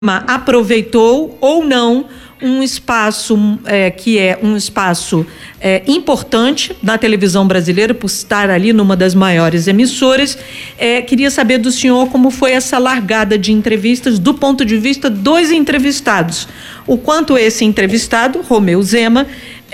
aproveitou ou não um espaço que é um espaço importante na televisão brasileira, por estar ali numa das maiores emissoras. Queria saber do senhor como foi essa largada de entrevistas do ponto de vista dos entrevistados. O quanto esse entrevistado, Romeu Zema,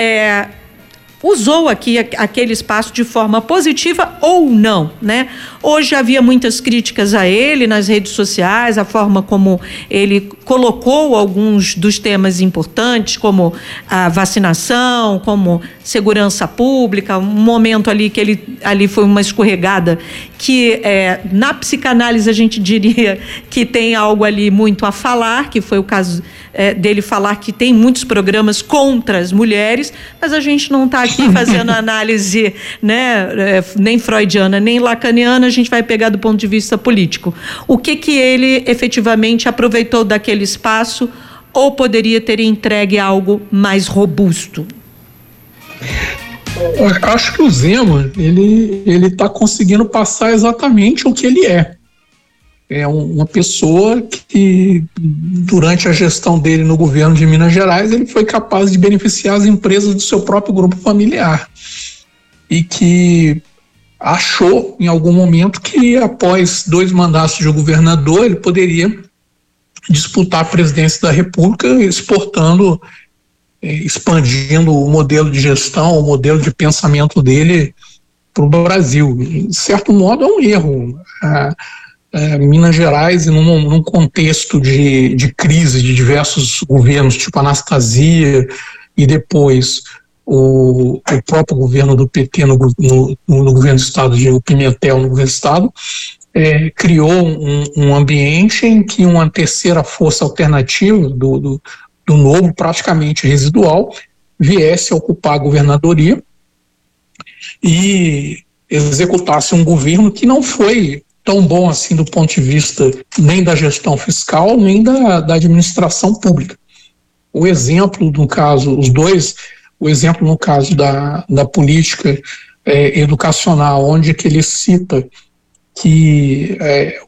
usou aqui aquele espaço de forma positiva ou não, né? Hoje havia muitas críticas a ele nas redes sociais, a forma como ele colocou alguns dos temas importantes, como a vacinação, como segurança pública, um momento ali que ali foi uma escorregada que na psicanálise a gente diria que tem algo ali muito a falar, que foi o caso dele falar que tem muitos programas contra as mulheres, mas a gente não está aqui fazendo análise, né, nem freudiana, nem lacaniana, a gente vai pegar do ponto de vista político. O que ele efetivamente aproveitou daquele espaço ou poderia ter entregue algo mais robusto? Acho que o Zema, ele está conseguindo passar exatamente o que ele é. É uma pessoa que, durante a gestão dele no governo de Minas Gerais, ele foi capaz de beneficiar as empresas do seu próprio grupo familiar. E que achou, em algum momento, que após 2 mandatos de governador, ele poderia disputar a presidência da República, expandindo o modelo de gestão, o modelo de pensamento dele para o Brasil. De certo modo, é um erro. Minas Gerais, num contexto de crise de diversos governos, tipo Anastasia e depois o próprio governo do PT no governo do estado, o Pimentel no governo do estado, criou um ambiente em que uma terceira força alternativa do Novo, praticamente residual, viesse a ocupar a governadoria e executasse um governo que não foi tão bom assim do ponto de vista nem da gestão fiscal, nem da administração pública. O exemplo, no caso, o exemplo no caso da política educacional, onde que ele cita que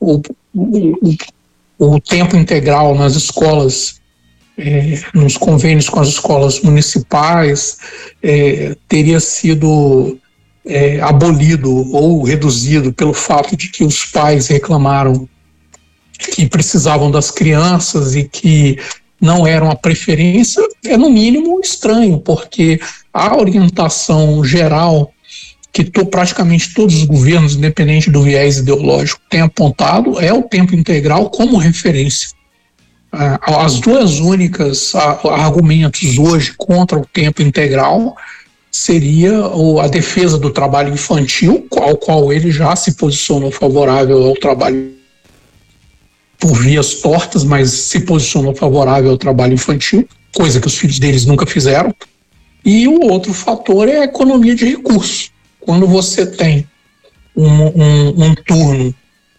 o tempo integral nas escolas, nos convênios com as escolas municipais, teria sido abolido ou reduzido pelo fato de que os pais reclamaram que precisavam das crianças e que não eram a preferência, é no mínimo estranho, porque a orientação geral que praticamente todos os governos, independente do viés ideológico, têm apontado é o tempo integral como referência. As duas únicas argumentos hoje contra o tempo integral seria a defesa do trabalho infantil, ao qual ele já se posicionou favorável ao trabalho por vias tortas, mas se posicionou favorável ao trabalho infantil, coisa que os filhos deles nunca fizeram. E o outro fator é a economia de recursos. Quando você tem um turno,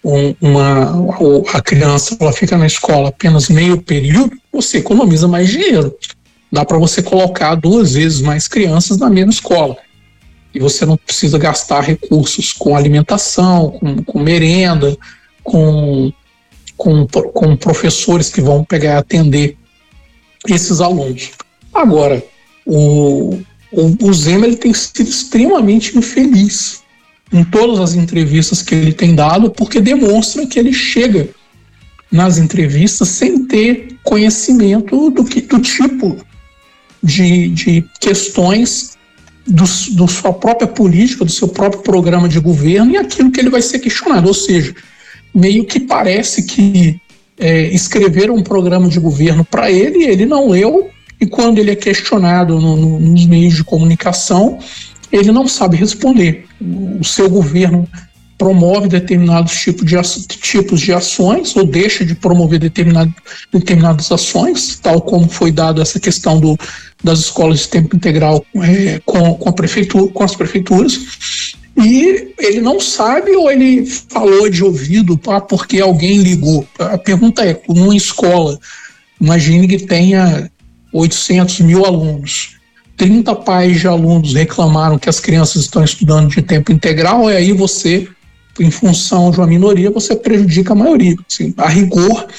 a criança ela fica na escola apenas meio período, você economiza mais dinheiro. Dá para você colocar 2 vezes mais crianças na mesma escola. E você não precisa gastar recursos com alimentação, com merenda, com professores que vão pegar e atender esses alunos. Agora, o Zema ele tem sido extremamente infeliz em todas as entrevistas que ele tem dado, porque demonstra que ele chega nas entrevistas sem ter conhecimento do tipo de questões da sua própria política, do seu próprio programa de governo e aquilo que ele vai ser questionado. Ou seja, meio que parece que escreveram um programa de governo para ele não leu, e quando ele é questionado nos meios de comunicação, ele não sabe responder. O seu governo promove determinados tipos de ações ou deixa de promover determinadas ações, tal como foi dado essa questão das escolas de tempo integral com as prefeituras, e ele não sabe ou ele falou de ouvido porque alguém ligou. A pergunta é, numa escola, imagine que tenha 800 mil alunos, 30 pais de alunos reclamaram que as crianças estão estudando de tempo integral, e aí você, em função de uma minoria, você prejudica a maioria. Assim, a rigor,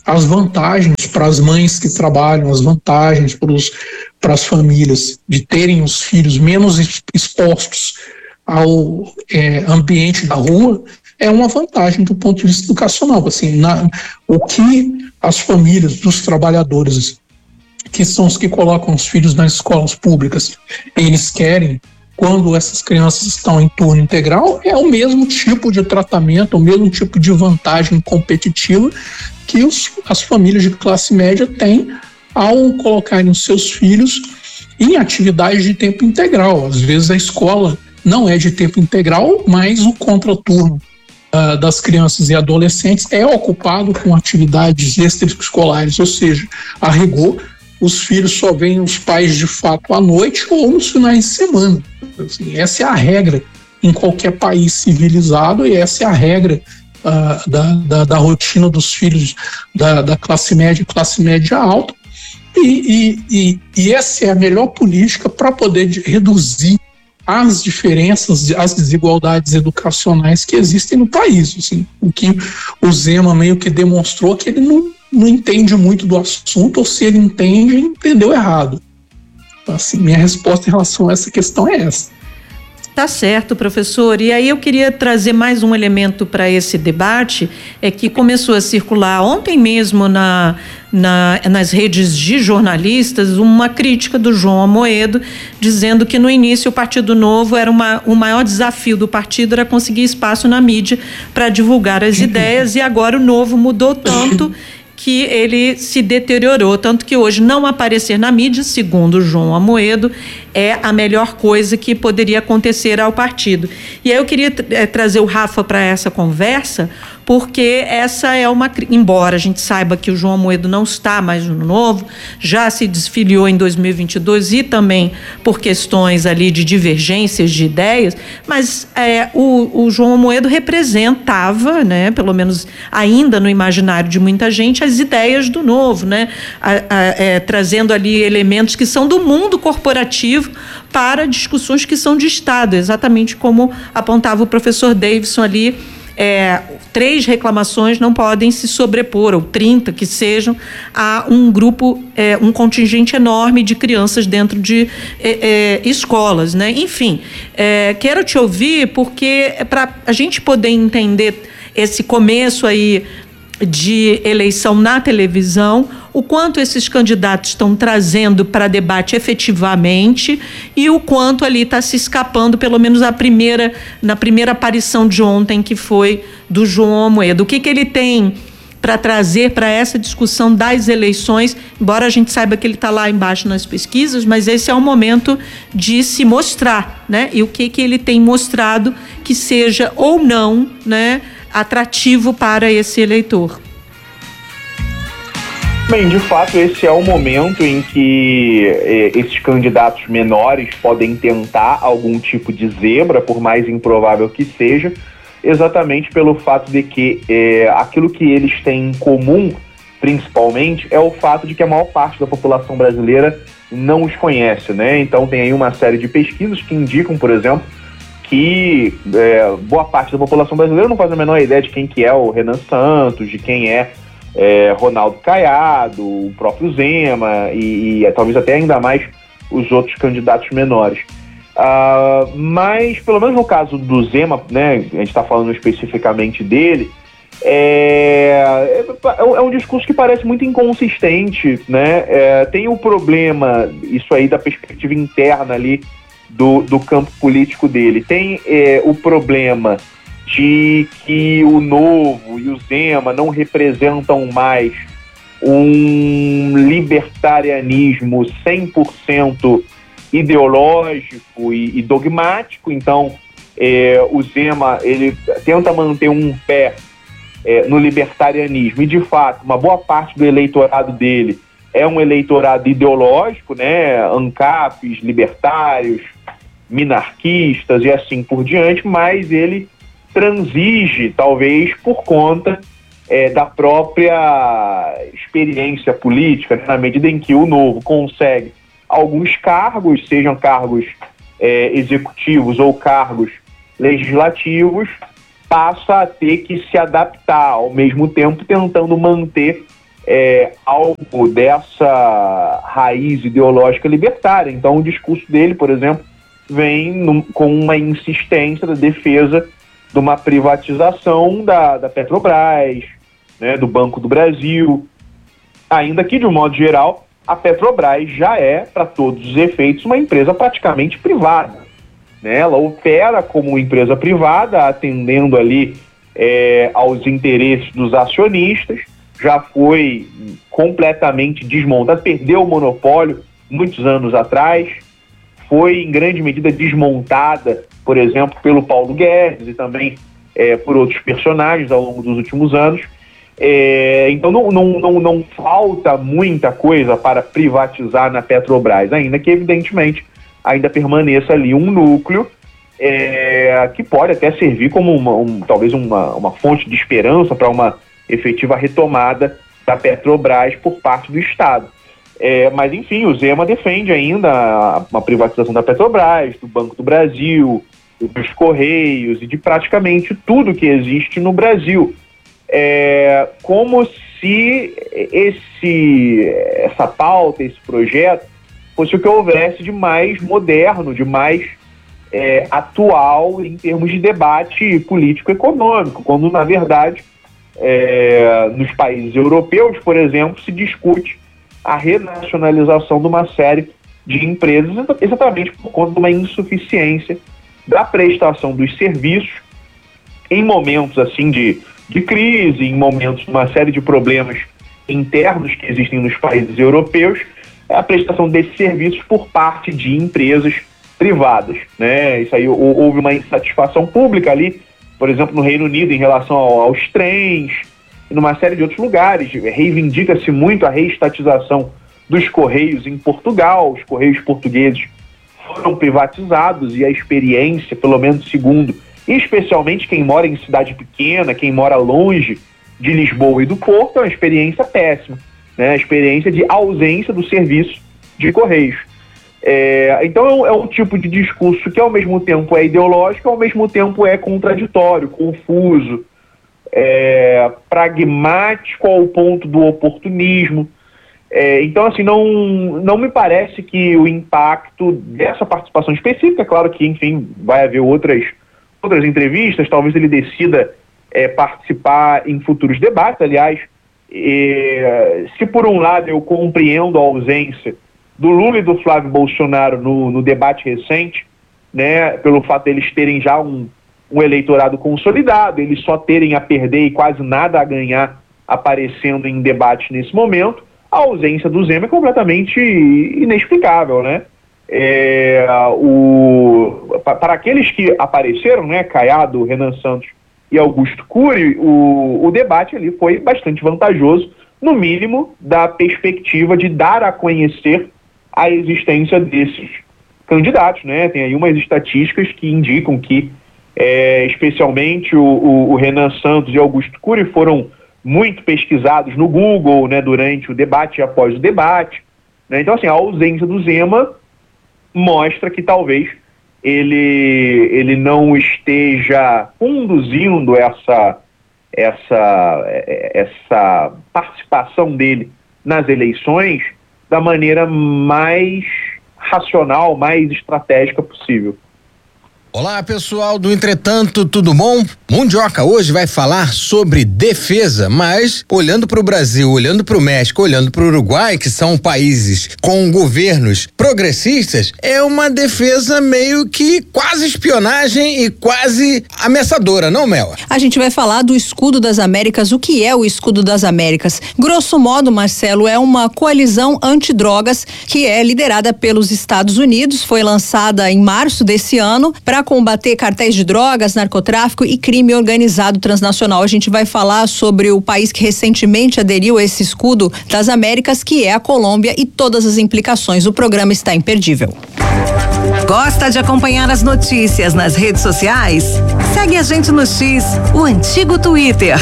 as vantagens para as mães que trabalham, as vantagens para as famílias de terem os filhos menos expostos ao ambiente da rua, é uma vantagem do ponto de vista educacional. Assim, o que as famílias dos trabalhadores, que são os que colocam os filhos nas escolas públicas, eles querem, quando essas crianças estão em turno integral, é o mesmo tipo de tratamento, o mesmo tipo de vantagem competitiva que as famílias de classe média têm ao colocarem os seus filhos em atividades de tempo integral. Às vezes a escola não é de tempo integral, mas o contraturno das crianças e adolescentes é ocupado com atividades extraescolares, ou seja, a rigor, os filhos só veem os pais de fato à noite ou nos finais de semana. Assim, essa é a regra em qualquer país civilizado, e essa é a regra da rotina dos filhos da classe média alta, e essa é a melhor política para poder reduzir as diferenças, as desigualdades educacionais que existem no país. Assim, o que o Zema meio que demonstrou que ele não entende muito do assunto, ou se ele entende, entendeu errado. Assim, minha resposta em relação a essa questão é essa. Tá certo, professor. E aí eu queria trazer mais um elemento para esse debate, que começou a circular ontem mesmo nas redes de jornalistas uma crítica do João Amoedo, dizendo que no início o Partido Novo era o maior desafio do partido era conseguir espaço na mídia para divulgar as ideias, e agora o Novo mudou tanto que ele se deteriorou, tanto que hoje não aparecer na mídia, segundo o João Amoedo, é a melhor coisa que poderia acontecer ao partido. E aí eu queria trazer o Rafa para essa conversa, porque essa é embora a gente saiba que o João Amoedo não está mais no Novo, já se desfiliou em 2022 e também por questões ali de divergências de ideias, mas o João Amoedo representava, né, pelo menos ainda no imaginário de muita gente, as ideias do Novo, né, trazendo ali elementos que são do mundo corporativo para discussões que são de Estado, exatamente como apontava o professor Davidson ali. 3 reclamações não podem se sobrepor, ou 30 que sejam, a um grupo, um contingente enorme de crianças dentro de escolas, né? Enfim, quero te ouvir, porque para a gente poder entender esse começo aí de eleição na televisão, o quanto esses candidatos estão trazendo para debate efetivamente e o quanto ali está se escapando, pelo menos na primeira aparição de ontem, que foi do João Amoedo. O que ele tem para trazer para essa discussão das eleições, embora a gente saiba que ele está lá embaixo nas pesquisas, mas esse é o momento de se mostrar, né? E o que ele tem mostrado que seja ou não, né, atrativo para esse eleitor. Bem, de fato, esse é o momento em que esses candidatos menores podem tentar algum tipo de zebra, por mais improvável que seja, exatamente pelo fato de que aquilo que eles têm em comum, principalmente, é o fato de que a maior parte da população brasileira não os conhece, né? Então tem aí uma série de pesquisas que indicam, por exemplo, que boa parte da população brasileira não faz a menor ideia de quem que é o Renan Santos, de quem é Ronaldo Caiado, o próprio Zema e talvez até ainda mais os outros candidatos menores. Mas, pelo menos no caso do Zema, né, a gente está falando especificamente dele, é um discurso que parece muito inconsistente, né? Tem o problema, isso aí da perspectiva interna ali do campo político dele. Tem o problema de que o Novo e o Zema não representam mais um libertarianismo 100% ideológico e dogmático. Então, o Zema ele tenta manter um pé no libertarianismo e, de fato, uma boa parte do eleitorado dele é um eleitorado ideológico, né? ANCAPs, libertários, minarquistas e assim por diante, mas ele transige, talvez, por conta da própria experiência política, né? Na medida em que o Novo consegue alguns cargos, sejam cargos executivos ou cargos legislativos, passa a ter que se adaptar, ao mesmo tempo tentando manter algo dessa raiz ideológica libertária. Então o discurso dele, por exemplo, vem com uma insistência da defesa de uma privatização da Petrobras, né, do Banco do Brasil, ainda que, de um modo geral, a Petrobras já é, para todos os efeitos, uma empresa praticamente privada, né? Ela opera como empresa privada, atendendo ali aos interesses dos acionistas, já foi completamente desmontada, perdeu o monopólio muitos anos atrás, foi em grande medida desmontada, por exemplo, pelo Paulo Guedes e também por outros personagens ao longo dos últimos anos. Então não falta muita coisa para privatizar na Petrobras, ainda que evidentemente ainda permaneça ali um núcleo que pode até servir como talvez uma fonte de esperança para uma efetiva retomada da Petrobras por parte do Estado. Mas enfim, o Zema defende ainda uma privatização da Petrobras, do Banco do Brasil, dos Correios e de praticamente tudo que existe no Brasil. Como se essa pauta, esse projeto, fosse o que houvesse de mais moderno, de mais atual em termos de debate político-econômico, quando, na verdade, nos países europeus, por exemplo, se discute a renacionalização de uma série de empresas, exatamente por conta de uma insuficiência da prestação dos serviços em momentos assim de crise, em momentos de uma série de problemas internos que existem nos países europeus, a prestação desses serviços por parte de empresas privadas, né? Isso aí, houve uma insatisfação pública ali, por exemplo, no Reino Unido, em relação aos trens, e numa série de outros lugares. Reivindica-se muito a reestatização dos Correios em Portugal. Os Correios portugueses foram privatizados e a experiência, pelo menos segundo, especialmente quem mora em cidade pequena, quem mora longe de Lisboa e do Porto, é uma experiência péssima, né? A experiência de ausência do serviço de Correios. Então é um tipo de discurso que ao mesmo tempo é ideológico, ao mesmo tempo é contraditório, confuso, pragmático ao ponto do oportunismo. Então, assim, não me parece que o impacto dessa participação específica, claro que, enfim, vai haver outras entrevistas, talvez ele decida participar em futuros debates. Aliás, se por um lado eu compreendo a ausência do Lula e do Flávio Bolsonaro no debate recente, né, pelo fato deles terem já um eleitorado consolidado, eles só terem a perder e quase nada a ganhar aparecendo em debate nesse momento, a ausência do Zema é completamente inexplicável, né? Para aqueles que apareceram, né, Caiado, Renan Santos e Augusto Cury, o debate ali foi bastante vantajoso, no mínimo da perspectiva de dar a conhecer a existência desses candidatos, né? Tem aí umas estatísticas que indicam que especialmente o Renan Santos e Augusto Cury foram muito pesquisados no Google, né, durante o debate e após o debate, né? Então, assim, a ausência do Zema mostra que talvez ele não esteja conduzindo essa participação dele nas eleições da maneira mais racional, mais estratégica possível. Olá, pessoal do Entretanto, tudo bom? Mundioca hoje vai falar sobre defesa, mas olhando para o Brasil, olhando para o México, olhando para o Uruguai, que são países com governos progressistas, é uma defesa meio que quase espionagem e quase ameaçadora, não, Mel? A gente vai falar do Escudo das Américas. O que é o Escudo das Américas? Grosso modo, Marcelo, é uma coalizão antidrogas que é liderada pelos Estados Unidos, foi lançada em março desse ano para combater cartéis de drogas, narcotráfico e crime organizado transnacional. A gente vai falar sobre o país que recentemente aderiu a esse Escudo das Américas, que é a Colômbia, e todas as implicações. O programa está imperdível. Gosta de acompanhar as notícias nas redes sociais? Segue a gente no X, o antigo Twitter,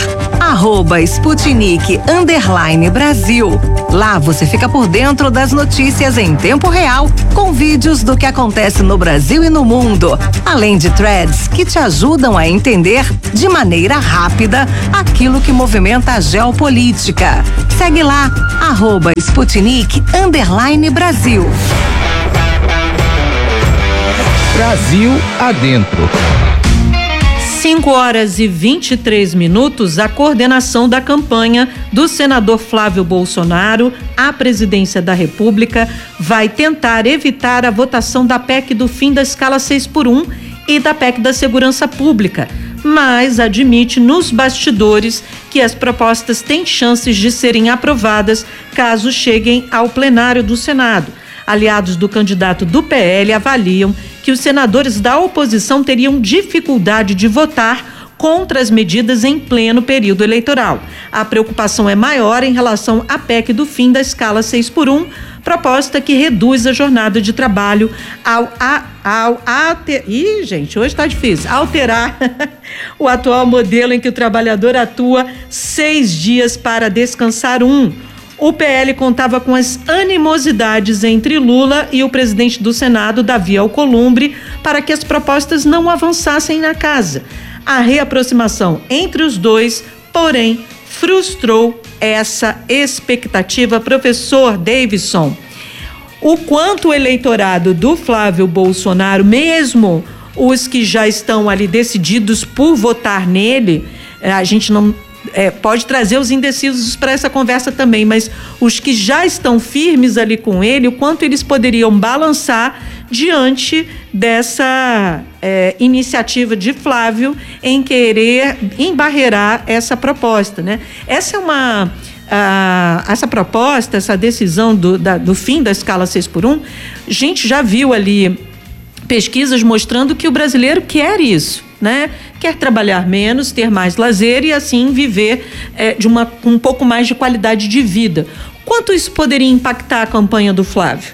@Sputnik_Brasil. Lá você fica por dentro das notícias em tempo real, com vídeos do que acontece no Brasil e no mundo, além de threads que te ajudam a entender de maneira rápida aquilo que movimenta a geopolítica. Segue lá, @Sputnik_Brasil. Brasil Adentro. 5h23, a coordenação da campanha do senador Flávio Bolsonaro à presidência da República vai tentar evitar a votação da PEC do fim da escala 6x1 e da PEC da segurança pública, mas admite nos bastidores que as propostas têm chances de serem aprovadas caso cheguem ao plenário do Senado. Aliados do candidato do PL avaliam que os senadores da oposição teriam dificuldade de votar contra as medidas em pleno período eleitoral. A preocupação é maior em relação à PEC do fim da escala 6x1, proposta que reduz a jornada de trabalho alterar o atual modelo em que o trabalhador atua 6 dias para descansar 1. O PL contava com as animosidades entre Lula e o presidente do Senado, Davi Alcolumbre, para que as propostas não avançassem na casa. A reaproximação entre os dois, porém, frustrou essa expectativa. Professor Davidson, o quanto o eleitorado do Flávio Bolsonaro, mesmo os que já estão ali decididos por votar nele, a gente não... pode trazer os indecisos para essa conversa também, mas os que já estão firmes ali com ele, o quanto eles poderiam balançar diante dessa iniciativa de Flávio em querer embarrear essa proposta, né? Essa é essa proposta, essa decisão do fim da escala 6x1, a gente já viu ali pesquisas mostrando que o brasileiro quer isso, né? Quer trabalhar menos, ter mais lazer e assim viver com um pouco mais de qualidade de vida. Quanto isso poderia impactar a campanha do Flávio?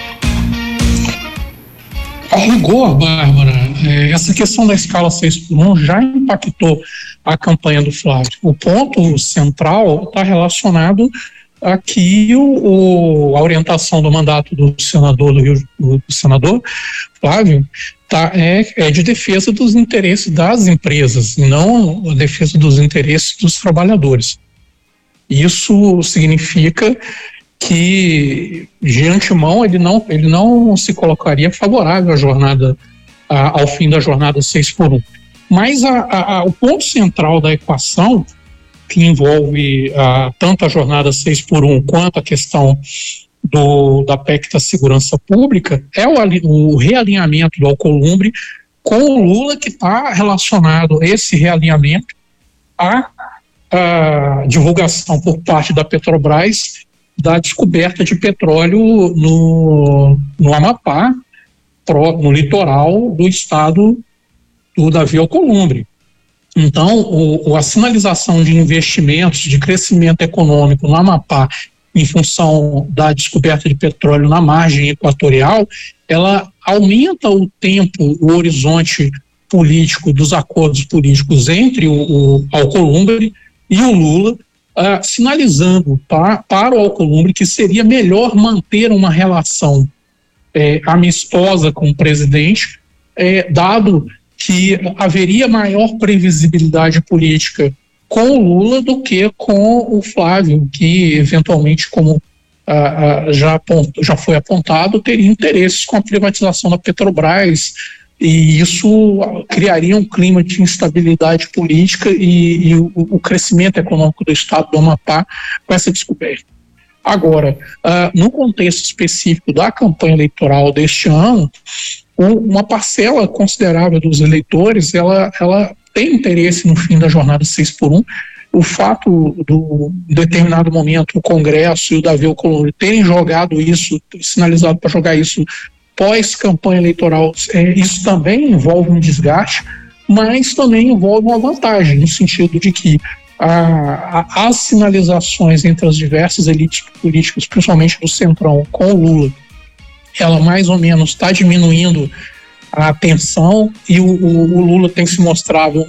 A rigor, Bárbara, essa questão da escala 6x1 já impactou a campanha do Flávio. O ponto central está relacionado a que a orientação do mandato do senador do senador Flávio é de defesa dos interesses das empresas, e não a defesa dos interesses dos trabalhadores. Isso significa que, de antemão, ele não se colocaria favorável ao fim da jornada 6x1. Mas o ponto central da equação, que envolve tanto a jornada 6x1 quanto a questão da PEC da segurança pública, é o realinhamento do Alcolumbre com o Lula, que está relacionado, esse realinhamento, à divulgação por parte da Petrobras da descoberta de petróleo no Amapá, no litoral do estado do Davi Alcolumbre. Então, a sinalização de investimentos, de crescimento econômico no Amapá, em função da descoberta de petróleo na margem equatorial, ela aumenta o tempo, o horizonte político dos acordos políticos entre o Alcolumbre e o Lula, sinalizando para o Alcolumbre que seria melhor manter uma relação amistosa com o presidente, dado que haveria maior previsibilidade política com o Lula do que com o Flávio, que eventualmente, como já foi apontado, teria interesses com a privatização da Petrobras, e isso criaria um clima de instabilidade política e o crescimento econômico do estado do Amapá com essa descoberta. Agora, no contexto específico da campanha eleitoral deste ano, uma parcela considerável dos eleitores, ela tem interesse no fim da jornada 6x1. O fato em determinado momento, o Congresso e o Davi Alcolumbre terem jogado isso, sinalizado para jogar isso pós-campanha eleitoral, isso também envolve um desgaste, mas também envolve uma vantagem, no sentido de que as sinalizações entre as diversas elites políticas, principalmente do Centrão, com o Lula ela mais ou menos está diminuindo a tensão, e o Lula tem se mostrado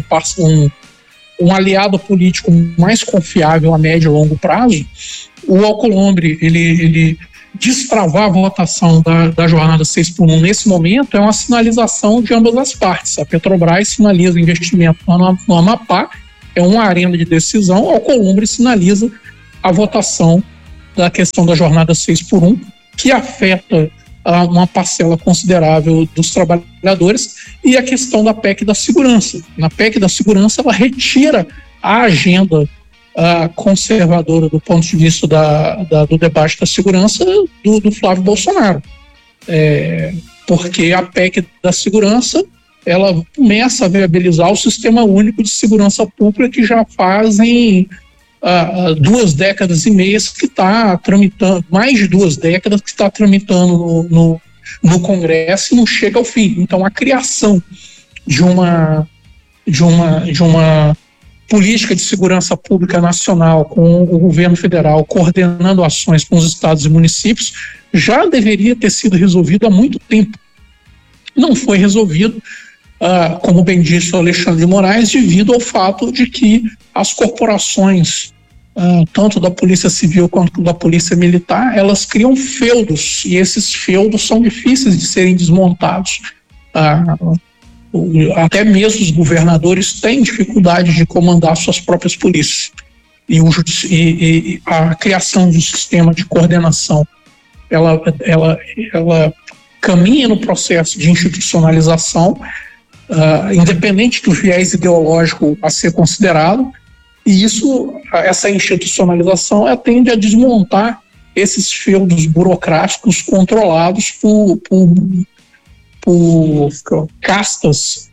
um aliado político mais confiável a médio e longo prazo. O Alcolumbre, ele destravar a votação da jornada 6x1 nesse momento é uma sinalização de ambas as partes. A Petrobras sinaliza investimento no Amapá, é uma arena de decisão. O Alcolumbre sinaliza a votação da questão da jornada 6x1, que afeta uma parcela considerável dos trabalhadores, e a questão da PEC da segurança. Na PEC da segurança, ela retira a agenda conservadora do ponto de vista do debate da segurança do Flávio Bolsonaro. Porque a PEC da segurança, ela começa a viabilizar o Sistema Único de Segurança Pública, que já fazem 2 décadas e meia que está tramitando, mais de 2 décadas que está tramitando no Congresso e não chega ao fim. Então, a criação de uma política de segurança pública nacional, com o governo federal coordenando ações com os estados e municípios, já deveria ter sido resolvido há muito tempo. Não foi resolvido, como bem disse o Alexandre de Moraes, devido ao fato de que as corporações, tanto da Polícia Civil quanto da Polícia Militar, elas criam feudos, e esses feudos são difíceis de serem desmontados. Até mesmo os governadores têm dificuldade de comandar suas próprias polícias. E a criação de um sistema de coordenação, ela caminha no processo de institucionalização, independente do viés ideológico a ser considerado, e essa institucionalização tende a desmontar esses feudos burocráticos controlados por castas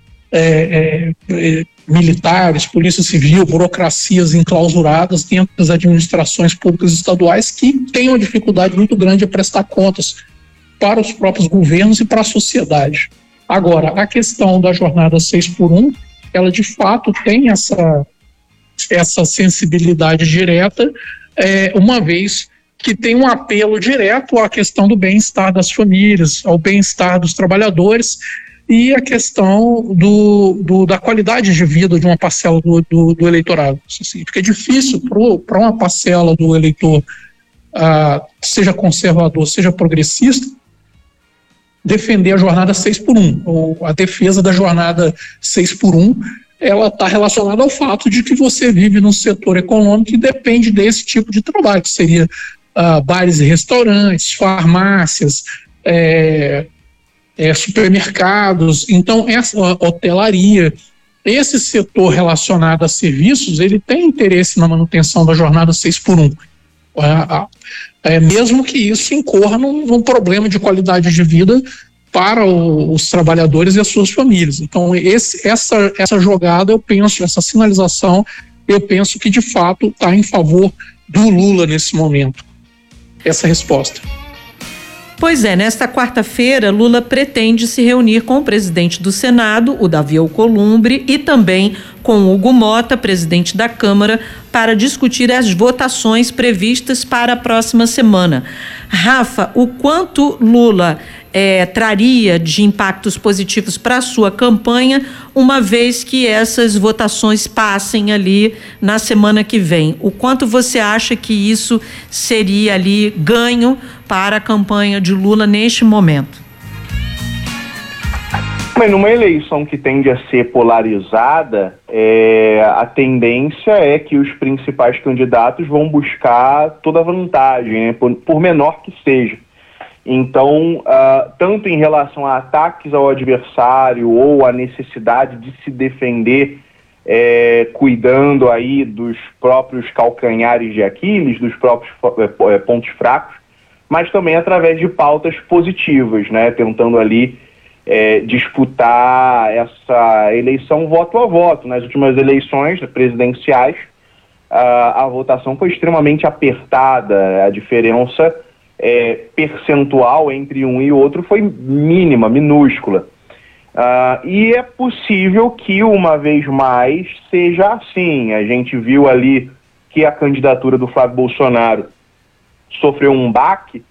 militares, polícia civil, burocracias enclausuradas dentro das administrações públicas estaduais, que têm uma dificuldade muito grande de prestar contas para os próprios governos e para a sociedade. Agora, a questão da jornada 6x1, ela de fato tem essa sensibilidade direta, uma vez que tem um apelo direto à questão do bem-estar das famílias, ao bem-estar dos trabalhadores, e a questão da qualidade de vida de uma parcela do eleitorado. Assim, porque é difícil para uma parcela do eleitor, seja conservador, seja progressista, defender a jornada 6x1, ou a defesa da jornada 6x1, ela está relacionada ao fato de que você vive num setor econômico que depende desse tipo de trabalho, que seria bares e restaurantes, farmácias, supermercados. Então, essa hotelaria, esse setor relacionado a serviços, ele tem interesse na manutenção da jornada 6x1. Mesmo que isso incorra num problema de qualidade de vida para os trabalhadores e as suas famílias. Então, essa jogada, eu penso, essa sinalização, eu penso que de fato está em favor do Lula nesse momento. Essa resposta. Pois é, nesta quarta-feira, Lula pretende se reunir com o presidente do Senado, o Davi Alcolumbre, e também com Hugo Mota, presidente da Câmara, para discutir as votações previstas para a próxima semana. Rafa, o quanto Lula traria de impactos positivos para a sua campanha, uma vez que essas votações passem ali na semana que vem? O quanto você acha que isso seria ali ganho para a campanha de Lula neste momento? Mas numa eleição que tende a ser polarizada, a tendência é que os principais candidatos vão buscar toda a vantagem, né, por menor que seja. Então, tanto em relação a ataques ao adversário ou a necessidade de se defender, cuidando aí dos próprios calcanhares de Aquiles, dos próprios pontos fracos, mas também através de pautas positivas, né, tentando ali disputar essa eleição voto a voto. Nas últimas eleições presidenciais, a votação foi extremamente apertada, a diferença percentual entre um e outro foi mínima, minúscula. E é possível que uma vez mais seja assim. A gente viu ali que a candidatura do Flávio Bolsonaro sofreu um baque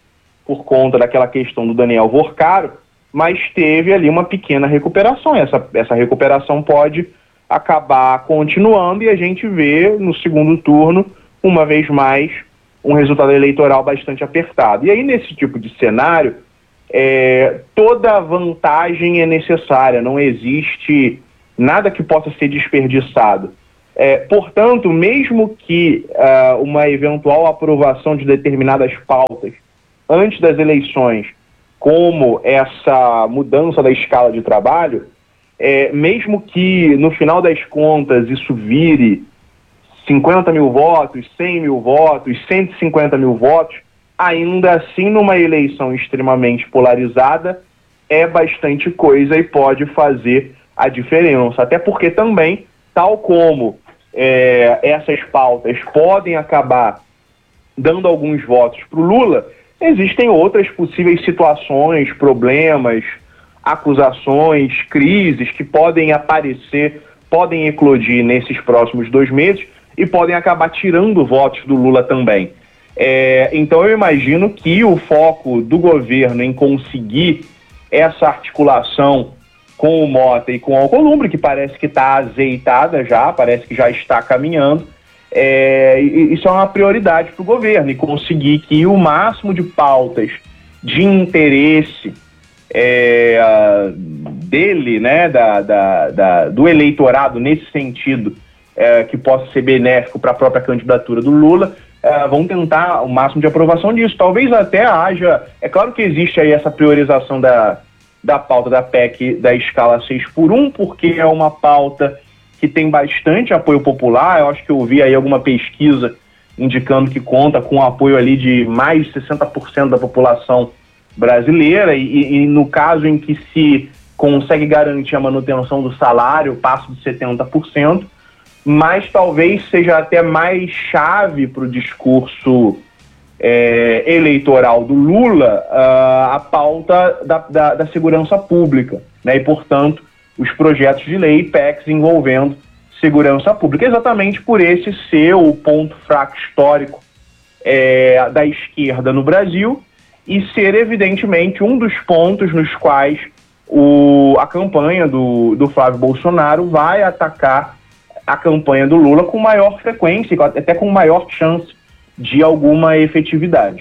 por conta daquela questão do Daniel Vorcaro, mas teve ali uma pequena recuperação. Essa recuperação pode acabar continuando e a gente vê no segundo turno, uma vez mais, um resultado eleitoral bastante apertado. E aí, nesse tipo de cenário, toda vantagem é necessária, não existe nada que possa ser desperdiçado. Portanto, mesmo que uma eventual aprovação de determinadas pautas antes das eleições, como essa mudança da escala de trabalho, mesmo que no final das contas isso vire 50 mil votos, 100 mil votos, 150 mil votos, ainda assim numa eleição extremamente polarizada é bastante coisa e pode fazer a diferença. Até porque também, tal como essas pautas podem acabar dando alguns votos para o Lula, existem outras possíveis situações, problemas, acusações, crises que podem aparecer, podem eclodir nesses próximos 2 meses e podem acabar tirando votos do Lula também. Então eu imagino que o foco do governo em conseguir essa articulação com o Mota e com o Alcolumbre, que parece que está azeitada já, parece que já está caminhando, isso é uma prioridade para o governo, e conseguir que o máximo de pautas de interesse dele, né, do eleitorado nesse sentido, que possa ser benéfico para a própria candidatura do Lula, vão tentar o máximo de aprovação disso. Talvez até haja, é claro que existe aí essa priorização da pauta da PEC da escala 6x1, porque é uma pauta que tem bastante apoio popular. Eu acho que eu vi aí alguma pesquisa indicando que conta com apoio ali de mais de 60% da população brasileira, e no caso em que se consegue garantir a manutenção do salário, passa de 70%, mas talvez seja até mais chave para o discurso eleitoral do Lula a pauta da segurança pública, né? E, portanto, os projetos de lei PECs envolvendo segurança pública, exatamente por esse ser o ponto fraco histórico da esquerda no Brasil e ser, evidentemente, um dos pontos nos quais a campanha do Flávio Bolsonaro vai atacar a campanha do Lula com maior frequência, até com maior chance de alguma efetividade.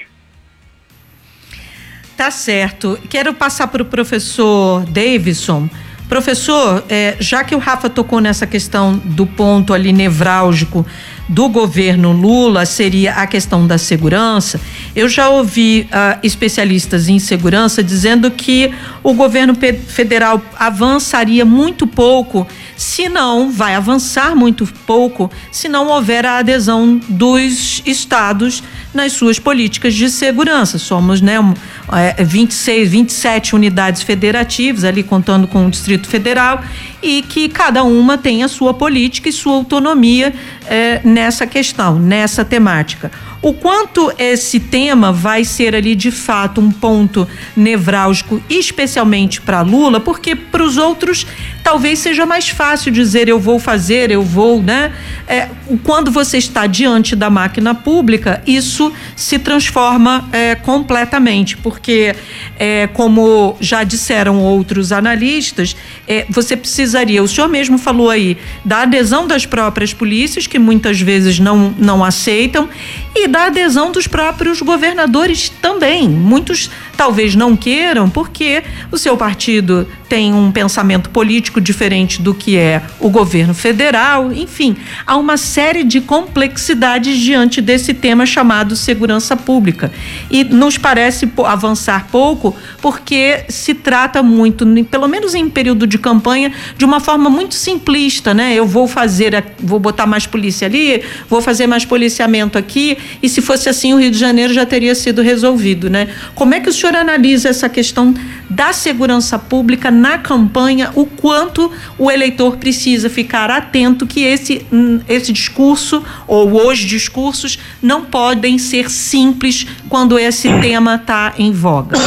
Tá certo. Quero passar para o professor Davidson. Professor, já que o Rafa tocou nessa questão do ponto ali nevrálgico do governo Lula, seria a questão da segurança, eu já ouvi especialistas em segurança dizendo que o governo federal avançaria muito pouco, se não vai avançar muito pouco, se não houver a adesão dos estados nas suas políticas de segurança. Somos, 27 unidades federativas, ali contando com o Distrito Federal, e que cada uma tem a sua política e sua autonomia nessa questão, nessa temática. O quanto esse tema vai ser ali de fato um ponto nevrálgico, especialmente para Lula, porque para os outros talvez seja mais fácil dizer eu vou fazer, eu vou, né? Quando você está diante da máquina pública, isso se transforma completamente, porque como já disseram outros analistas, você precisaria, o senhor mesmo falou aí, da adesão das próprias polícias, que muitas vezes não aceitam, e da adesão dos próprios governadores também. Muitos talvez não queiram, porque o seu partido tem um pensamento político diferente do que é o governo federal. Enfim, há uma série de complexidades diante desse tema chamado segurança pública. E nos parece avançar pouco, porque se trata muito, pelo menos em período de campanha, de uma forma muito simplista, né? Eu vou botar mais polícia ali, vou fazer mais policiamento aqui, e se fosse assim o Rio de Janeiro já teria sido resolvido, né? Como é que o senhor analisa essa questão da segurança pública na campanha, o quanto o eleitor precisa ficar atento que esse discurso, ou os discursos, não podem ser simples quando esse tema está em voga?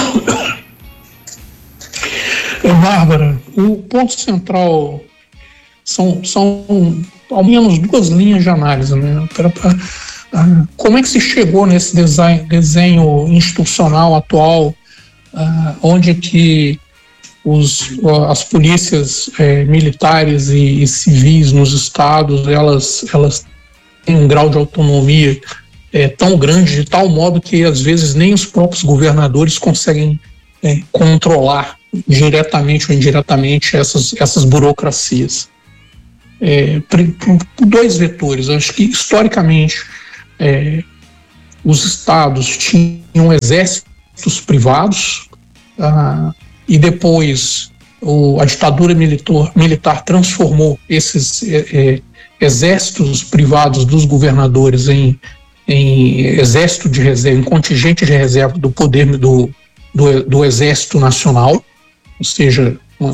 Bárbara, o ponto central são ao menos 2 linhas de análise, né? Como é que se chegou nesse desenho institucional atual, onde que as polícias militares e civis nos estados, elas têm um grau de autonomia tão grande, de tal modo que às vezes nem os próprios governadores conseguem controlar diretamente ou indiretamente essas burocracias. Por dois vetores. Acho que historicamente os estados tinham exércitos privados, e depois a ditadura militar transformou esses exércitos privados dos governadores em exército de reserva, em contingente de reserva do poder do exército nacional, ou seja,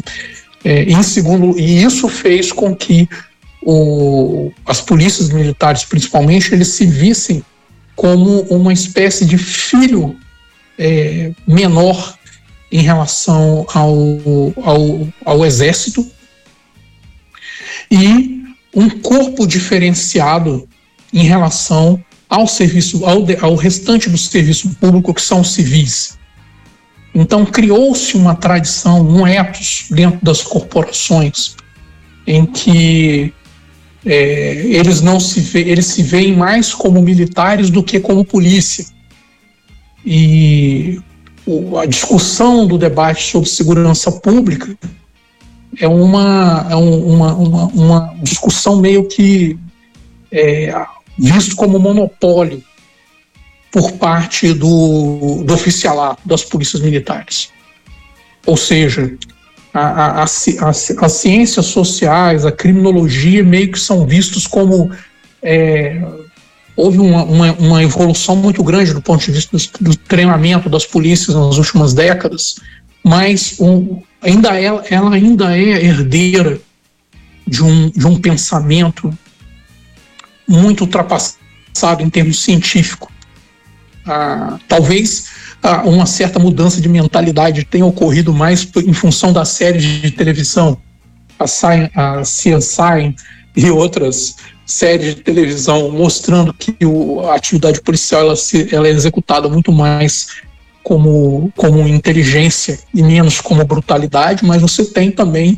e isso fez com que as polícias militares, principalmente, eles se vissem como uma espécie de filho menor em relação ao exército, e um corpo diferenciado em relação ao restante do serviço público, que são os civis. Então criou-se uma tradição, um ethos dentro das corporações, em que eles se veem mais como militares do que como polícia. E a discussão do debate sobre segurança pública é uma discussão meio que visto como monopólio por parte do oficialato das polícias militares. Ou seja, as ciências sociais, a criminologia meio que são vistos como houve uma evolução muito grande do ponto de vista do treinamento das polícias nas últimas décadas, mas ela ainda é herdeira de um pensamento muito ultrapassado em termos científicos. Talvez uma certa mudança de mentalidade tenha ocorrido mais em função das séries de televisão, a CSI e outras séries de televisão, mostrando que a atividade policial ela é executada muito mais como inteligência e menos como brutalidade, mas você tem também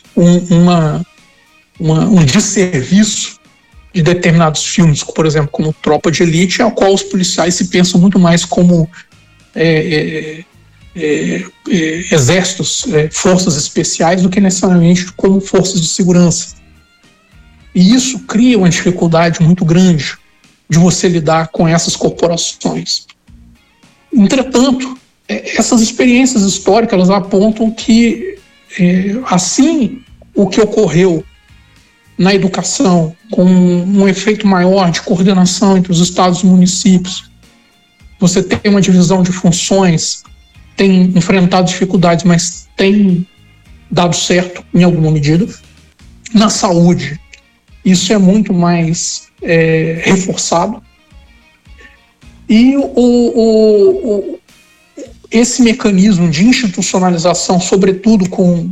um desserviço de determinados filmes, por exemplo, como Tropa de Elite, ao qual os policiais se pensam muito mais como exércitos, forças especiais, do que necessariamente como forças de segurança. E isso cria uma dificuldade muito grande de você lidar com essas corporações. Entretanto, essas experiências históricas elas apontam que, assim o que ocorreu na educação, com um efeito maior de coordenação entre os estados e municípios, você tem uma divisão de funções, tem enfrentado dificuldades, mas tem dado certo em alguma medida. Na saúde, isso é muito mais reforçado. E esse mecanismo de institucionalização, sobretudo com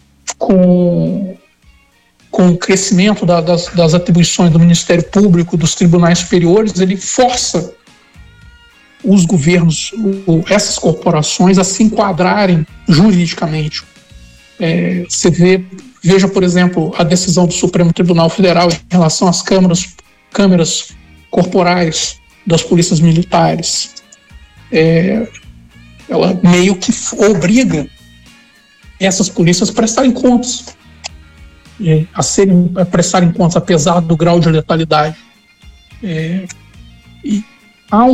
o crescimento das atribuições do Ministério Público, dos tribunais superiores, ele força os governos, essas corporações, a se enquadrarem juridicamente. Veja, por exemplo, a decisão do Supremo Tribunal Federal em relação às câmeras corporais das polícias militares. Ela meio que obriga essas polícias a prestarem contas, a prestarem contas, apesar do grau de letalidade. E há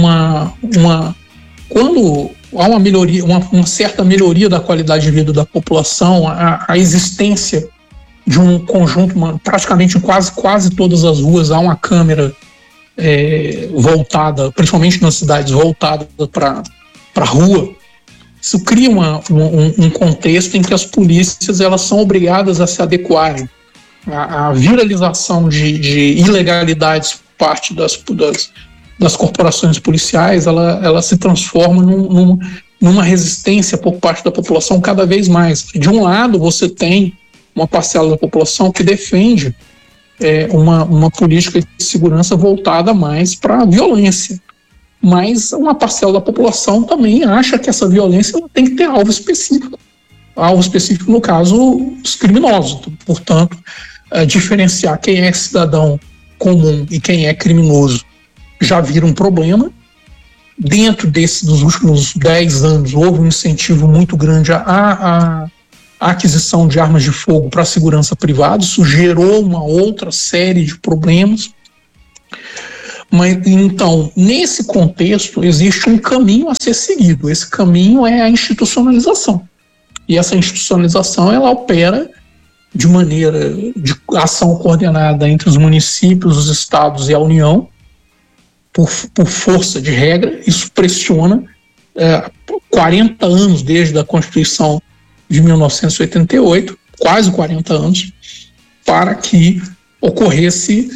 quando há uma melhoria, uma certa melhoria da qualidade de vida da população, a existência de um conjunto, praticamente em quase todas as ruas há uma câmera voltada, principalmente nas cidades, voltada para a rua. Isso cria um contexto em que as polícias elas são obrigadas a se adequarem. A viralização de ilegalidades por parte das corporações policiais, ela se transforma numa resistência por parte da população cada vez mais. De um lado, você tem uma parcela da população que defende uma política de segurança voltada mais para a violência. Mas uma parcela da população também acha que essa violência tem que ter alvo específico. Alvo específico, no caso, os criminosos. Portanto, diferenciar quem é cidadão comum e quem é criminoso já vira um problema. Dentro dos últimos 10 anos, houve um incentivo muito grande à aquisição de armas de fogo para a segurança privada. Isso gerou uma outra série de problemas. Mas, então, nesse contexto, existe um caminho a ser seguido. Esse caminho é a institucionalização. E essa institucionalização, ela opera de maneira de ação coordenada entre os municípios, os estados e a União, por força de regra. Isso pressiona 40 anos desde a Constituição de 1988, quase 40 anos, para que ocorresse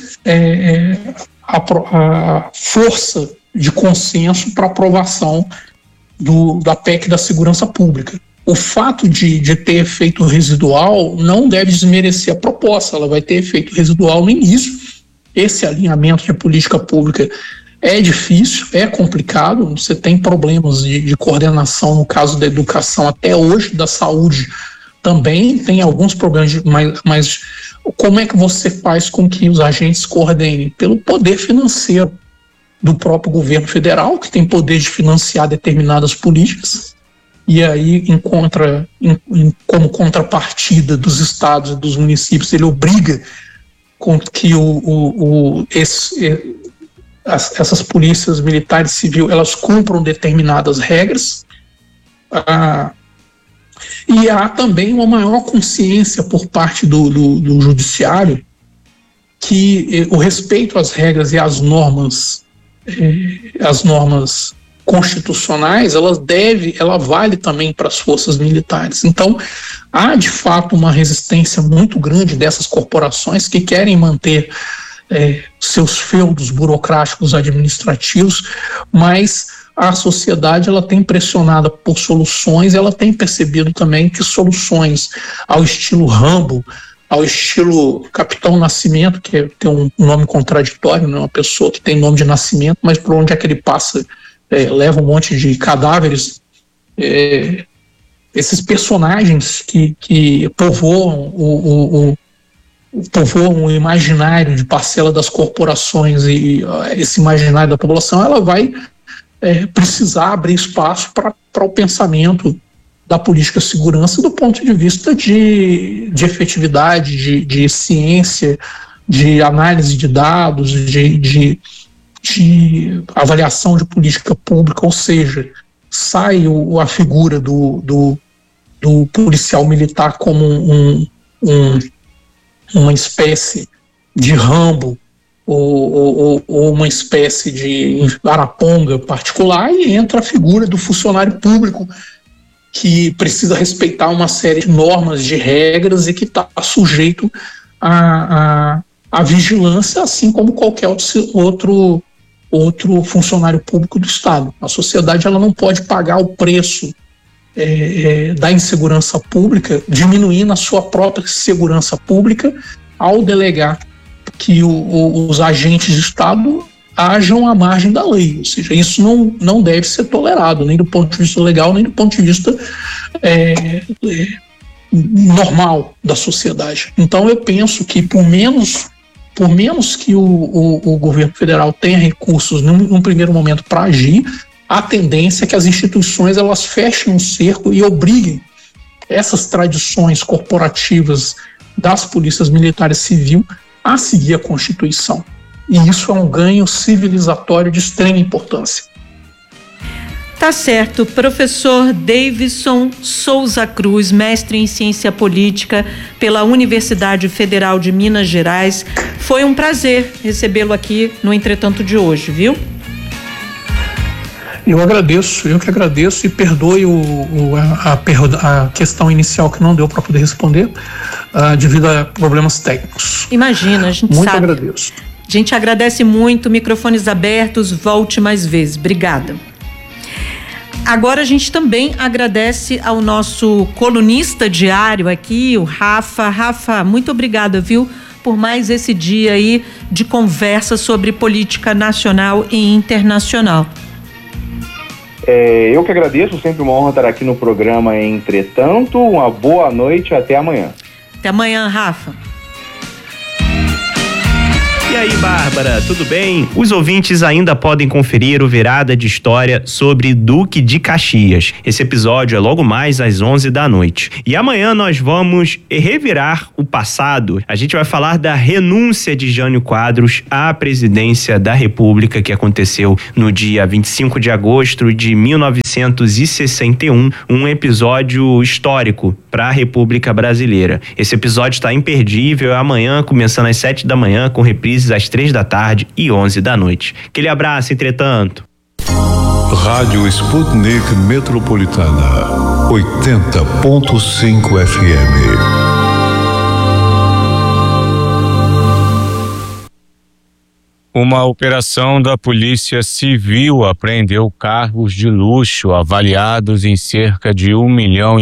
a força de consenso para aprovação da PEC da segurança pública. O fato de ter efeito residual não deve desmerecer a proposta, ela vai ter efeito residual no início. Esse alinhamento de política pública é difícil, é complicado, você tem problemas de coordenação no caso da educação até hoje, da saúde também tem alguns problemas, mas como é que você faz com que os agentes coordenem? Pelo poder financeiro do próprio governo federal, que tem poder de financiar determinadas políticas, e aí como contrapartida dos estados e dos municípios, ele obriga com que essas polícias militares civil elas cumpram determinadas regras. E há também uma maior consciência por parte do judiciário que o respeito às regras e às normas constitucionais, ela vale também para as forças militares. Então, há de fato uma resistência muito grande dessas corporações que querem manter seus feudos burocráticos administrativos, mas a sociedade ela tem pressionada por soluções, ela tem percebido também que soluções ao estilo Rambo, ao estilo Capitão Nascimento, que tem um nome contraditório, né? Uma pessoa que tem nome de nascimento, mas por onde é que ele passa leva um monte de cadáveres. Esses personagens que povoam o imaginário de parcela das corporações e esse imaginário da população, ela vai precisar abrir espaço para o pensamento da política de segurança do ponto de vista de efetividade, de ciência, de análise de dados, de avaliação de política pública, ou seja, sai a figura do policial militar como uma espécie de Rambo ou uma espécie de araponga particular, e entra a figura do funcionário público que precisa respeitar uma série de normas, de regras, e que está sujeito à vigilância, assim como qualquer outro funcionário público do Estado. A sociedade ela não pode pagar o preço da insegurança pública, diminuindo a sua própria segurança pública ao delegar que os agentes de Estado ajam à margem da lei. Ou seja, isso não deve ser tolerado, nem do ponto de vista legal, nem do ponto de vista normal da sociedade. Então eu penso que por menos que o governo federal tenha recursos num primeiro momento para agir, a tendência é que as instituições elas fechem um cerco e obriguem essas tradições corporativas das polícias militares civil a seguir a Constituição. E isso é um ganho civilizatório de extrema importância. Tá certo. Professor Davidson Souza Cruz, mestre em Ciência Política pela Universidade Federal de Minas Gerais. Foi um prazer recebê-lo aqui no Entretanto de hoje, viu? Eu que agradeço e perdoe a questão inicial que não deu para poder responder devido a problemas técnicos. Imagina, a gente muito sabe. Muito agradeço. A gente agradece muito, microfones abertos, volte mais vezes. Obrigada. Agora a gente também agradece ao nosso colunista diário aqui, o Rafa. Rafa, muito obrigada, viu, por mais esse dia aí de conversa sobre política nacional e internacional. Eu que agradeço, sempre uma honra estar aqui no programa Entretanto. Uma boa noite, até amanhã. Até amanhã, Rafa. E aí, Bárbara, tudo bem? Os ouvintes ainda podem conferir o Virada de História sobre Duque de Caxias. Esse episódio é logo mais às 11 da noite. E amanhã nós vamos revirar o passado. A gente vai falar da renúncia de Jânio Quadros à presidência da República, que aconteceu no dia 25 de agosto de 1961. Um episódio histórico para a República Brasileira. Esse episódio está imperdível, amanhã, começando às 7 da manhã, com reprises às 3 da tarde e 11 da noite. Aquele abraço, entretanto. Rádio Sputnik Metropolitana, 80.5 FM. Uma operação da Polícia Civil apreendeu carros de luxo avaliados em cerca de R$1,5 milhão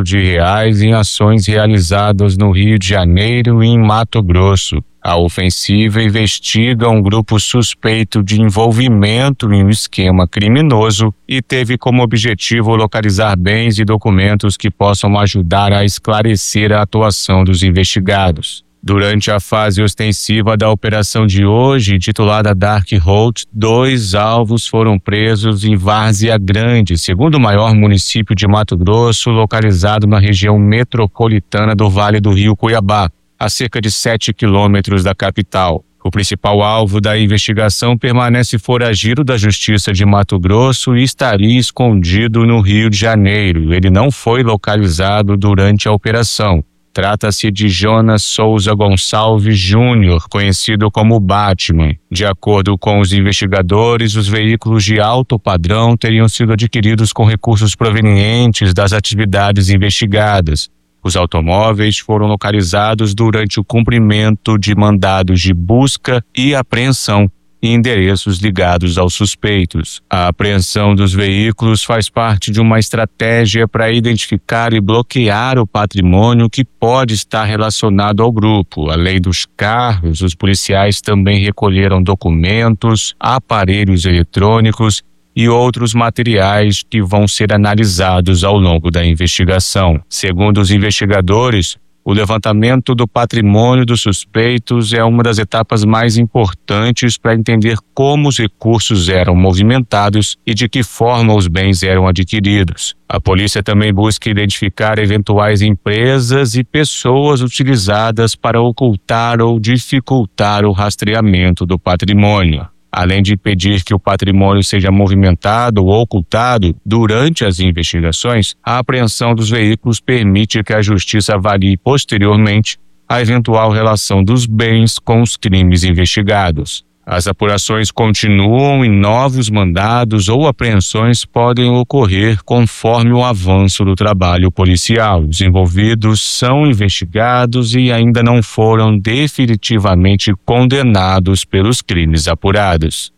em ações realizadas no Rio de Janeiro e em Mato Grosso. A ofensiva investiga um grupo suspeito de envolvimento em um esquema criminoso e teve como objetivo localizar bens e documentos que possam ajudar a esclarecer a atuação dos investigados. Durante a fase ostensiva da operação de hoje, intitulada Dark Road, 2 alvos foram presos em Várzea Grande, segundo maior município de Mato Grosso, localizado na região metropolitana do Vale do Rio Cuiabá, a cerca de 7 quilômetros da capital. O principal alvo da investigação permanece foragido da Justiça de Mato Grosso e estaria escondido no Rio de Janeiro. Ele não foi localizado durante a operação. Trata-se de Jonas Souza Gonçalves Júnior, conhecido como Batman. De acordo com os investigadores, os veículos de alto padrão teriam sido adquiridos com recursos provenientes das atividades investigadas. Os automóveis foram localizados durante o cumprimento de mandados de busca e apreensão em endereços ligados aos suspeitos. A apreensão dos veículos faz parte de uma estratégia para identificar e bloquear o patrimônio que pode estar relacionado ao grupo. Além dos carros, os policiais também recolheram documentos, aparelhos eletrônicos e outros materiais que vão ser analisados ao longo da investigação. Segundo os investigadores, o levantamento do patrimônio dos suspeitos é uma das etapas mais importantes para entender como os recursos eram movimentados e de que forma os bens eram adquiridos. A polícia também busca identificar eventuais empresas e pessoas utilizadas para ocultar ou dificultar o rastreamento do patrimônio. Além de impedir que o patrimônio seja movimentado ou ocultado durante as investigações, a apreensão dos veículos permite que a justiça avalie posteriormente a eventual relação dos bens com os crimes investigados. As apurações continuam e novos mandados ou apreensões podem ocorrer conforme o avanço do trabalho policial. Os envolvidos são investigados e ainda não foram definitivamente condenados pelos crimes apurados.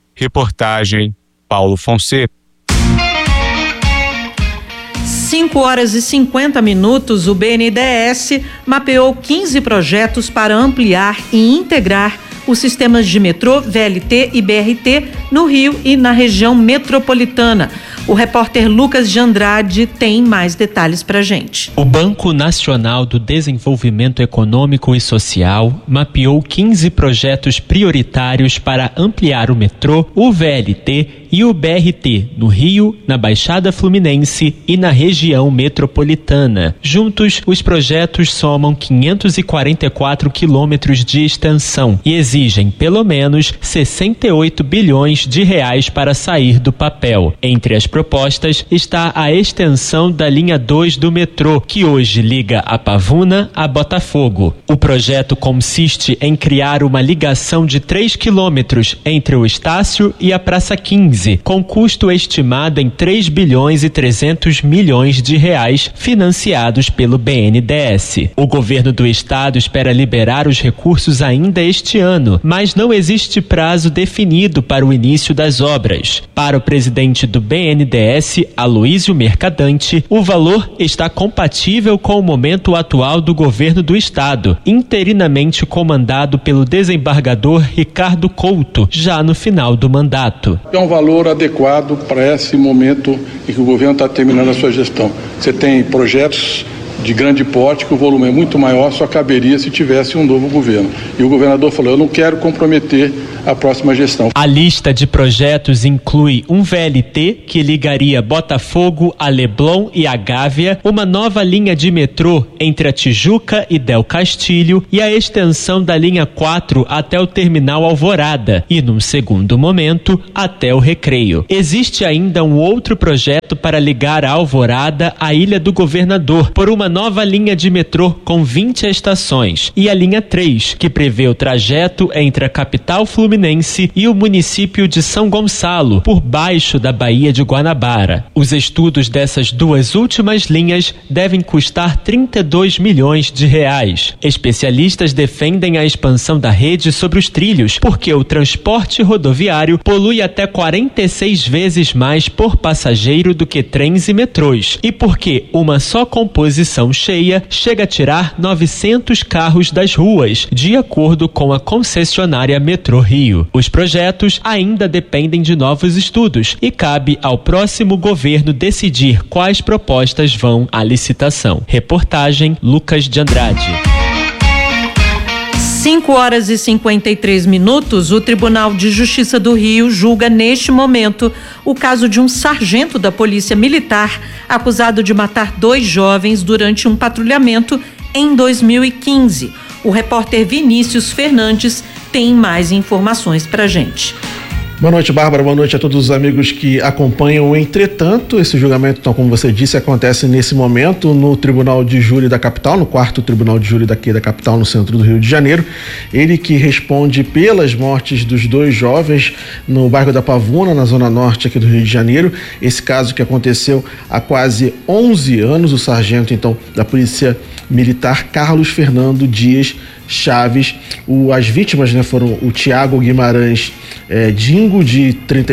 Reportagem Paulo Fonseca. 5h50, o BNDES mapeou 15 projetos para ampliar e integrar os sistemas de metrô, VLT e BRT no Rio e na região metropolitana. O repórter Lucas de Andrade tem mais detalhes pra gente. O Banco Nacional do Desenvolvimento Econômico e Social mapeou 15 projetos prioritários para ampliar o metrô, o VLT e o BRT no Rio, na Baixada Fluminense e na região metropolitana. Juntos, os projetos somam 544 quilômetros de extensão e exigem pelo menos 68 bilhões de reais para sair do papel. Entre as propostas está a extensão da linha 2 do metrô, que hoje liga a Pavuna a Botafogo. O projeto consiste em criar uma ligação de 3 quilômetros entre o Estácio e a Praça 15, com custo estimado em 3 bilhões e 300 milhões de reais, financiados pelo BNDES. O governo do estado espera liberar os recursos ainda este ano, mas não existe prazo definido para o início início das obras. Para o presidente do BNDES, Aloísio Mercadante, o valor está compatível com o momento atual do governo do estado, interinamente comandado pelo desembargador Ricardo Couto, já no final do mandato. É um valor adequado para esse momento em que o governo está terminando a sua gestão. Você tem projetos de grande porte, que o volume é muito maior, só caberia se tivesse um novo governo. E o governador falou, eu não quero comprometer a próxima gestão. A lista de projetos inclui um VLT que ligaria Botafogo a Leblon e a Gávea, uma nova linha de metrô entre a Tijuca e Del Castilho e a extensão da linha 4 até o terminal Alvorada e, num segundo momento, até o Recreio. Existe ainda um outro projeto para ligar a Alvorada à Ilha do Governador por uma nova linha de metrô com 20 estações e a linha 3, que prevê o trajeto entre a capital fluminense e o município de São Gonçalo, por baixo da Baía de Guanabara. Os estudos dessas duas últimas linhas devem custar 32 milhões de reais. Especialistas defendem a expansão da rede sobre os trilhos, porque o transporte rodoviário polui até 46 vezes mais por passageiro do que trens e metrôs, e porque uma só composição cheia chega a tirar 900 carros das ruas, de acordo com a concessionária Metrô Rio. Os projetos ainda dependem de novos estudos e cabe ao próximo governo decidir quais propostas vão à licitação. Reportagem Lucas de Andrade. 5h53, o Tribunal de Justiça do Rio julga neste momento o caso de um sargento da Polícia Militar acusado de matar 2 jovens durante um patrulhamento em 2015. O repórter Vinícius Fernandes tem mais informações pra gente. Boa noite, Bárbara. Boa noite a todos os amigos que acompanham. Entretanto, esse julgamento, então, como você disse, acontece nesse momento no Tribunal de Júri da capital, no 4º Tribunal de Júri daqui da capital, no centro do Rio de Janeiro. Ele que responde pelas mortes dos 2 jovens no bairro da Pavuna, na zona norte aqui do Rio de Janeiro. Esse caso que aconteceu há quase 11 anos, o sargento, então, da Polícia Militar, Carlos Fernando Dias Chaves. As vítimas, né, foram o Tiago Guimarães Dingo, de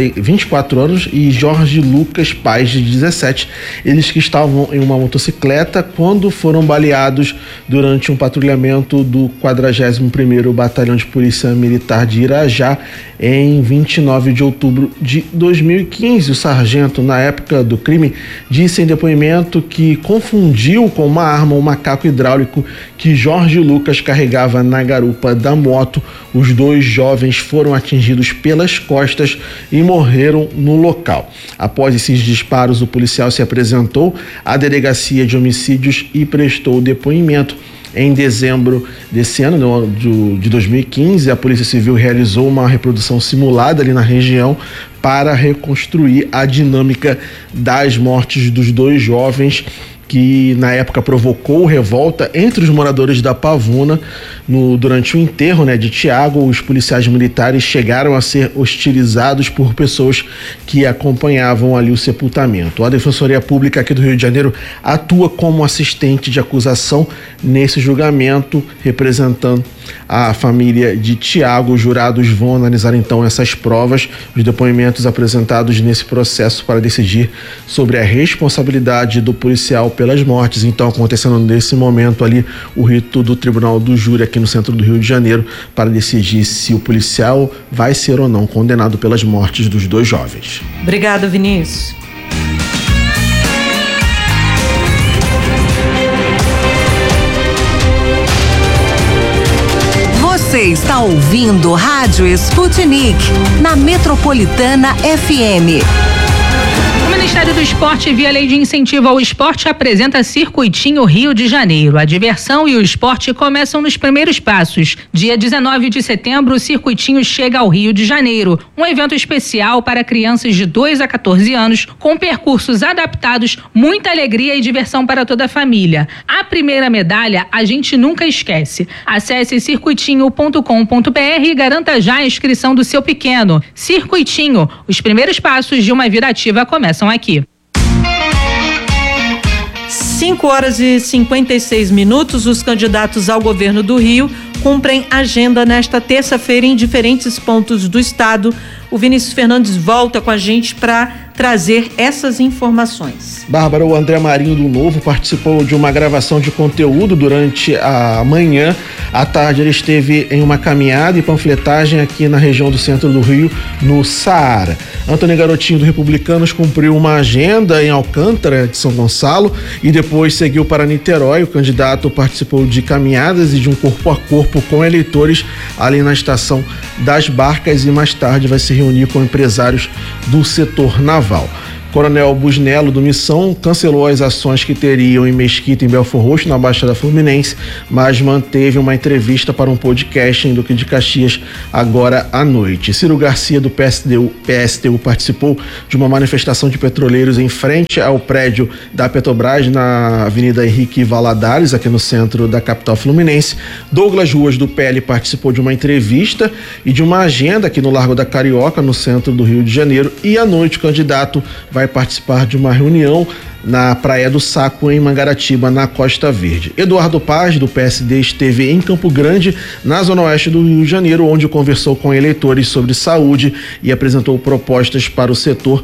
24 anos, e Jorge Lucas Paz, de 17. Eles que estavam em uma motocicleta quando foram baleados durante um patrulhamento do 41º Batalhão de Polícia Militar de Irajá em 29 de outubro de 2015. O sargento, na época do crime, disse em depoimento que confundiu com uma arma um macaco hidráulico que Jorge Lucas carregava na garupa da moto. Os 2 jovens foram atingidos pelas costas e morreram no local. Após esses disparos, o policial se apresentou à delegacia de homicídios e prestou depoimento. Em dezembro desse ano, de 2015, a Polícia Civil realizou uma reprodução simulada ali na região para reconstruir a dinâmica das mortes dos 2 jovens, que na época provocou revolta entre os moradores da Pavuna. Durante o enterro, né, de Tiago, os policiais militares chegaram a ser hostilizados por pessoas que acompanhavam ali o sepultamento. A Defensoria Pública aqui do Rio de Janeiro atua como assistente de acusação nesse julgamento, representando a família de Tiago. Os jurados vão analisar então essas provas, os depoimentos apresentados nesse processo para decidir sobre a responsabilidade do policial pelas mortes. Então, acontecendo nesse momento ali o rito do Tribunal do Júri aqui no centro do Rio de Janeiro para decidir se o policial vai ser ou não condenado pelas mortes dos 2 jovens. Obrigado, Vinícius. Você está ouvindo Rádio Sputnik na Metropolitana FM. O Ministério do Esporte, via Lei de Incentivo ao Esporte, apresenta Circuitinho Rio de Janeiro. A diversão e o esporte começam nos primeiros passos. Dia 19 de setembro, o Circuitinho chega ao Rio de Janeiro. Um evento especial para crianças de 2 a 14 anos, com percursos adaptados, muita alegria e diversão para toda a família. A primeira medalha a gente nunca esquece. Acesse circuitinho.com.br e garanta já a inscrição do seu pequeno. Circuitinho, os primeiros passos de uma vida ativa começam aqui. 5h56, os candidatos ao governo do Rio cumprem agenda nesta terça-feira em diferentes pontos do estado, O Vinícius Fernandes volta com a gente para trazer essas informações. Bárbara, o André Marinho do Novo participou de uma gravação de conteúdo durante a manhã. À tarde ele esteve em uma caminhada e panfletagem aqui na região do centro do Rio, no Saara. Antônio Garotinho do Republicanos cumpriu uma agenda em Alcântara de São Gonçalo e depois seguiu para Niterói. O candidato participou de caminhadas e de um corpo a corpo com eleitores ali na estação das Barcas e mais tarde vai se reunir com empresários do setor naval. Coronel Busnello do Missão cancelou as ações que teriam em Mesquita, em Belfor Roxo, na Baixada Fluminense, mas manteve uma entrevista para um podcast em Duque de Caxias agora à noite. Ciro Garcia do PSTU participou de uma manifestação de petroleiros em frente ao prédio da Petrobras na Avenida Henrique Valadares, aqui no centro da capital fluminense. Douglas Ruas do PL participou de uma entrevista e de uma agenda aqui no Largo da Carioca, no centro do Rio de Janeiro, e à noite o candidato vai participar de uma reunião na Praia do Saco, em Mangaratiba, na Costa Verde. Eduardo Paz, do PSD, esteve em Campo Grande, na zona oeste do Rio de Janeiro, onde conversou com eleitores sobre saúde e apresentou propostas para o setor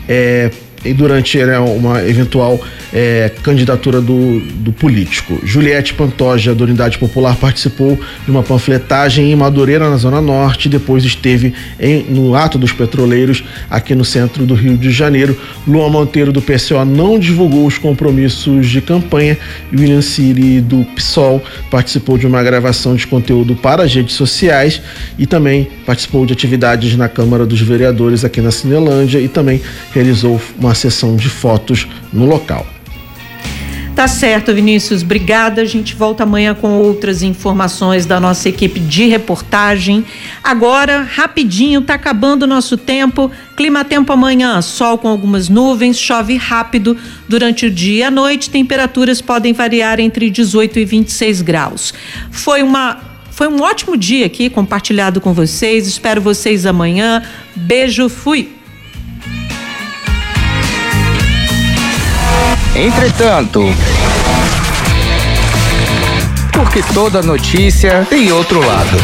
e durante uma eventual candidatura do político. Juliette Pantoja, da Unidade Popular, participou de uma panfletagem em Madureira, na Zona Norte, e depois esteve no Ato dos Petroleiros, aqui no centro do Rio de Janeiro. Luan Monteiro, do PCO, não divulgou os compromissos de campanha, e William Siri, do PSOL, participou de uma gravação de conteúdo para as redes sociais e também participou de atividades na Câmara dos Vereadores, aqui na Cinelândia, e também realizou uma sessão de fotos no local. Tá certo, Vinícius, obrigada. A gente volta amanhã com outras informações da nossa equipe de reportagem. Agora, rapidinho, tá acabando o nosso tempo. Clima-tempo amanhã, sol com algumas nuvens, chove rápido durante o dia e a noite. Temperaturas podem variar entre 18 e 26 graus. Foi um ótimo dia aqui compartilhado com vocês. Espero vocês amanhã. Beijo, fui! Entretanto, porque toda notícia tem outro lado.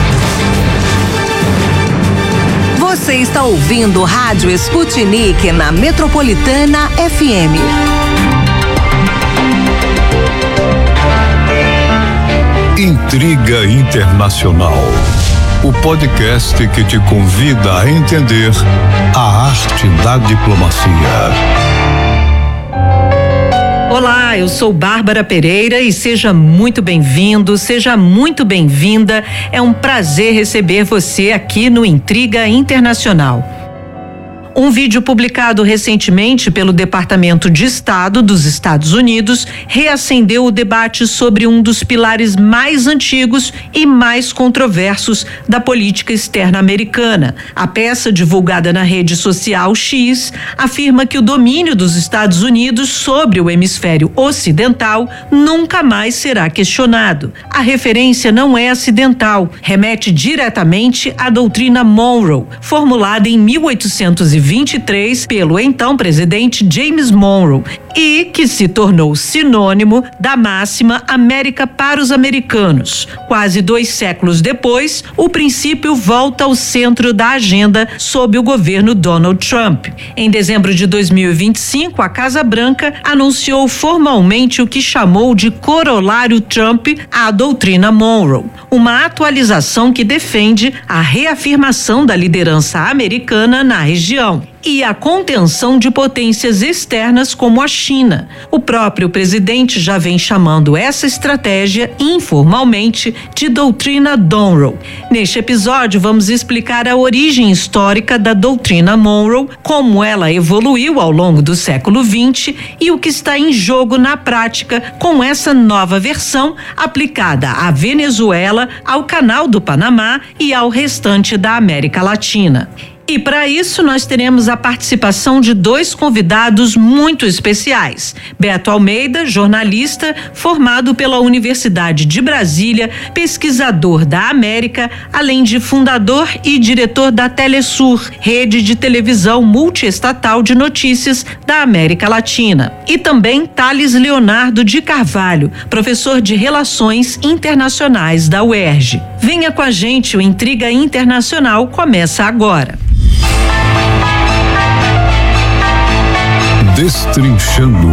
Você está ouvindo Rádio Sputnik na Metropolitana FM. Intriga Internacional. O podcast que te convida a entender a arte da diplomacia. Olá, eu sou Bárbara Pereira e seja muito bem-vindo, seja muito bem-vinda. É um prazer receber você aqui no Intriga Internacional. Um vídeo publicado recentemente pelo Departamento de Estado dos Estados Unidos reacendeu o debate sobre um dos pilares mais antigos e mais controversos da política externa americana. A peça, divulgada na rede social X, afirma que o domínio dos Estados Unidos sobre o hemisfério ocidental nunca mais será questionado. A referência não é acidental, remete diretamente à doutrina Monroe, formulada em 1823 pelo então presidente James Monroe e que se tornou sinônimo da máxima América para os americanos. Quase 2 séculos depois, o princípio volta ao centro da agenda sob o governo Donald Trump. Em dezembro de 2025, a Casa Branca anunciou formalmente o que chamou de corolário Trump à doutrina Monroe, uma atualização que defende a reafirmação da liderança americana na região e a contenção de potências externas como a China. O próprio presidente já vem chamando essa estratégia informalmente de doutrina Monroe. Neste episódio, vamos explicar a origem histórica da doutrina Monroe, como ela evoluiu ao longo do século XX e o que está em jogo na prática com essa nova versão aplicada à Venezuela, ao Canal do Panamá e ao restante da América Latina. E para isso nós teremos a participação de 2 convidados muito especiais. Beto Almeida, jornalista, formado pela Universidade de Brasília, pesquisador da América, além de fundador e diretor da Telesur, rede de televisão multiestatal de notícias da América Latina. E também Thales Leonardo de Carvalho, professor de Relações Internacionais da UERJ. Venha com a gente, o Intriga Internacional começa agora. Destrinchando.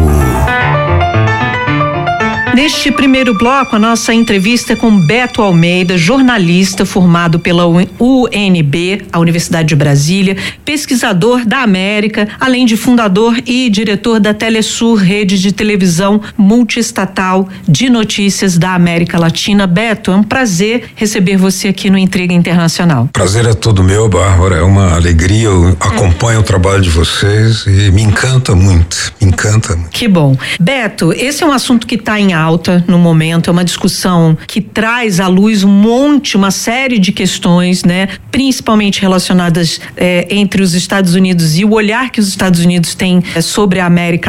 Neste primeiro bloco, a nossa entrevista é com Beto Almeida, jornalista formado pela UNB, a Universidade de Brasília, pesquisador da América, além de fundador e diretor da Telesur, rede de televisão multiestatal de notícias da América Latina. Beto, é um prazer receber você aqui no Intriga Internacional. Prazer é todo meu, Bárbara, é uma alegria, eu acompanho o trabalho de vocês e me encanta muito, Que bom. Beto, esse é um assunto que está em alta no momento, é uma discussão que traz à luz uma série de questões, né? Principalmente relacionadas entre os Estados Unidos e o olhar que os Estados Unidos têm sobre a América